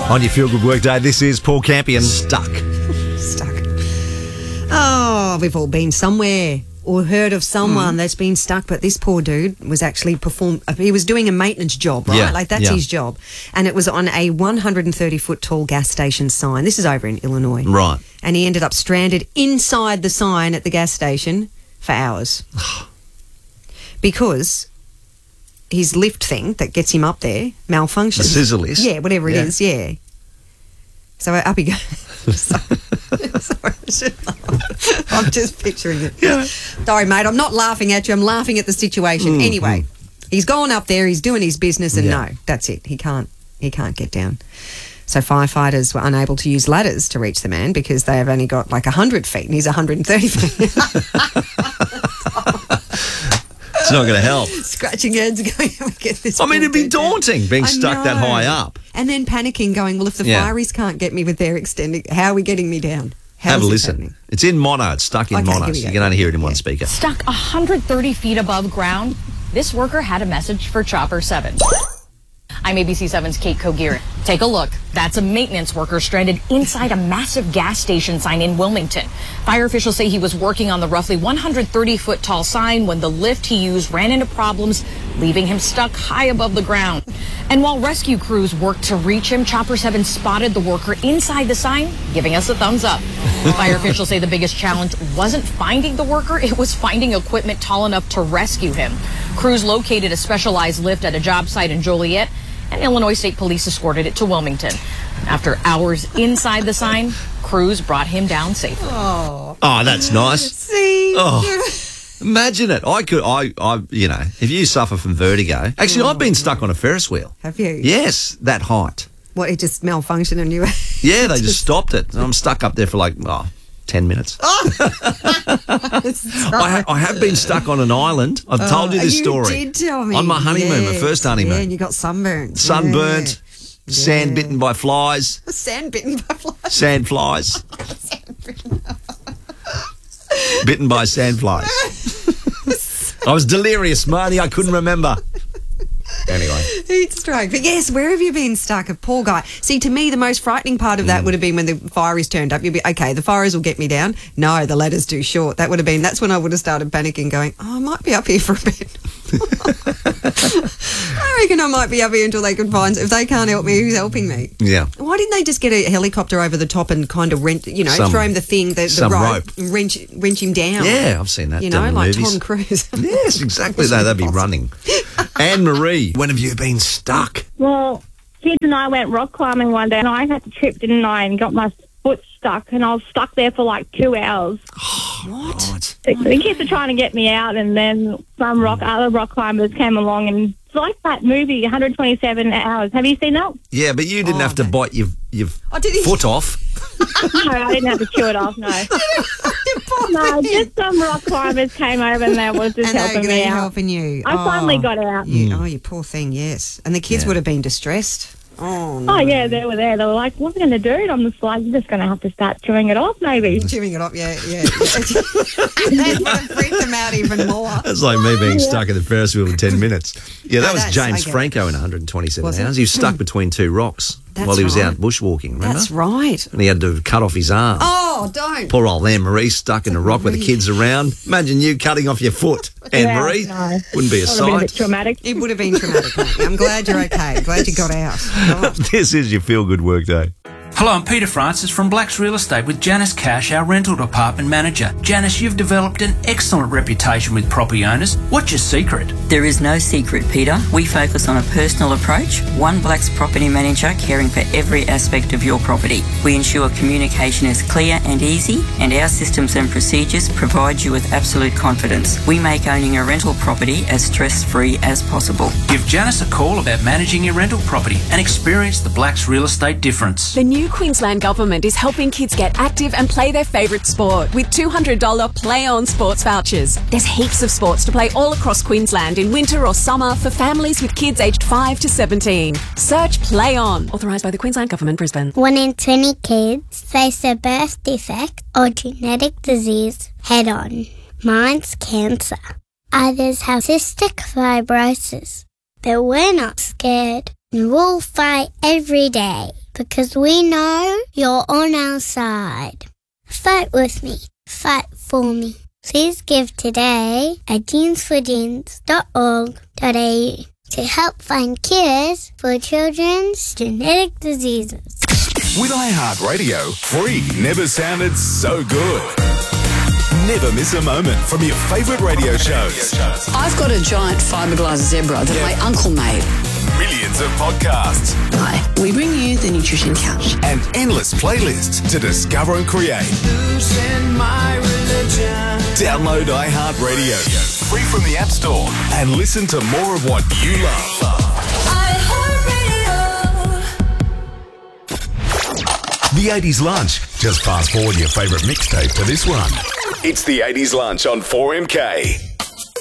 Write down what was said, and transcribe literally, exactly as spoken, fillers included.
On your Feel Good Workday, this is Paul Campion. Stuck. Stuck. Oh, we've all been somewhere or heard of someone mm. that's been stuck, but this poor dude was actually perform. He was doing a maintenance job, right? Yeah, like that's yeah. his job, and it was on a one hundred thirty foot tall gas station sign. This is over in Illinois, Right. and he ended up stranded inside the sign at the gas station for hours because his lift thing that gets him up there malfunctioned. The scissor lift? Yeah, whatever it Yeah. is, yeah. So up he goes. Sorry. Sorry, I should laugh. I'm just picturing it. Yeah. Sorry, mate, I'm not laughing at you. I'm laughing at the situation. Mm, anyway, mm. he's gone up there. He's doing his business, and Yeah. no, that's it. He can't. He can't get down. So firefighters were unable to use ladders to reach the man because they have only got like one hundred feet, and he's one hundred thirty feet. It's not going to help. Scratching heads going, we get this. I mean, it'd be dude down. daunting being I stuck that know. high up. And then panicking, going, well, if the Yeah. fireys can't get me with their extended, how are we getting me down? How Have a is this listen. happening? It's in mono. It's stuck in Okay, mono. here we So go. you can only hear it in one Yeah. speaker. Stuck one hundred thirty feet above ground, this worker had a message for Chopper seven. I'm A B C seven's Kate Kogier. Take a look. That's a maintenance worker stranded inside a massive gas station sign in Wilmington. Fire officials say he was working on the roughly one hundred thirty foot tall sign when the lift he used ran into problems, leaving him stuck high above the ground. And while rescue crews worked to reach him, Chopper seven spotted the worker inside the sign, giving us a thumbs up. Fire officials say the biggest challenge wasn't finding the worker, it was finding equipment tall enough to rescue him. Crews located a specialized lift at a job site in Joliet, and Illinois State Police escorted it to Wilmington. After hours inside the sign, crews brought him down safely. Oh, Oh, that's nice. see? Oh. Imagine it. I could, I, I, you know, if you suffer from vertigo. Actually, I've been stuck on a Ferris wheel. Have you? Yes, that height. What, it just malfunctioned and you... Yeah, they just stopped it. I'm stuck up there for like, oh, ten minutes. Oh. I, ha- I have been stuck on an island. I've told you this you story. did tell me. On my honeymoon, my Yes. first honeymoon. Yeah, and you got sunburned. Sunburnt, Yeah. sand Yeah. bitten by flies, Sand bitten by flies. sand flies, bitten by sand flies. I was delirious, Marnie. I couldn't remember. Anyway. Heat stroke. But yes, where have you been stuck? A poor guy. See, to me, the most frightening part of that Mm. would have been when the fireys turned up. You'd be, okay, the fireys will get me down. No, the ladder's too short. That would have been, that's when I would have started panicking, going, oh, I might be up here for a bit. I reckon I might be up here until they can find, if they can't help me, who's helping me? Yeah. Why didn't they just get a helicopter over the top and kind of rent, you know, Some- throw him the thing, the, the some rope, rope. and wrench, wrench him down? Yeah, I've seen that You done know, in like movies. Tom Cruise. Yes, exactly. Though they'd be running. Anne Marie, when have you been stuck? Well, kids and I went rock climbing one day and I had to trip, didn't I, and got my foot stuck and I was stuck there for like two hours. What? Right. The, the kids were trying to get me out and then some rock other rock climbers came along and it's like that movie, one hundred twenty-seven hours. Have you seen that? Yeah, but you didn't Oh, have to man. bite your, your Oh, did he? foot off. No, I didn't have to chew it off, no. No, just some rock climbers came over and they were just And they, helping they me out. helping you. I oh. finally got out. You, oh, you poor thing, yes. And the kids Yeah. would have been distressed. Oh, no. Oh, yeah, they were there. They were like, what are we going to do? And I'm just like, you're just going to have to start chewing it off, maybe. Chewing it up, yeah, yeah. yeah. That would have freaked them out even more. That's like me being stuck in the Ferris wheel in ten minutes. Yeah, that No, was that's- James okay. Franco in one hundred twenty-seven Was it? hours. He was stuck between two rocks That's while he was right. out bushwalking, remember? That's right. And he had to cut off his arm. Oh, don't. Poor old Anne Marie stuck in a rock with the Marie. kids around. Imagine you cutting off your foot, Anne Yeah, Marie. no. Wouldn't be a That would have been a bit sight. traumatic. It would have been traumatic, mate. I'm glad you're okay. Glad you got out. Oh. This is your Feel Good Workday. Hello, I'm Peter Francis from Blacks Real Estate with Janice Cash, our rental department manager. Janice, you've developed an excellent reputation with property owners. What's your secret? There is no secret, Peter. We focus on a personal approach, one Blacks property manager caring for every aspect of your property. We ensure communication is clear and easy, and our systems and procedures provide you with absolute confidence. We make owning a rental property as stress-free as possible. Give Janice a call about managing your rental property and experience the Blacks Real Estate difference. The new Queensland Government is helping kids get active and play their favourite sport with two hundred dollars Play On sports vouchers. There's heaps of sports to play all across Queensland in winter or summer for families with kids aged five to seventeen. Search Play On. Authorised by the Queensland Government, Brisbane. One in twenty kids face a birth defect or genetic disease head on. Mine's cancer. Others have cystic fibrosis. But we're not scared and we'll fight every day. because we know you're on our side. Fight with me. Fight for me. Please give today at jeans for jeans dot org dot a u to help find cures for children's genetic diseases. With iHeartRadio, free never sounded so good. Never miss a moment from your favourite radio shows. I've got a giant fiberglass zebra that my uncle made. Millions of podcasts. Hi, we bring you the Nutrition Couch. And endless playlists to discover and create. Losing my religion. Download iHeartRadio, free from the App Store, and listen to more of what you love. The eighties Lunch. Just fast forward your favourite mixtape to this one. It's the eighties Lunch on four M K.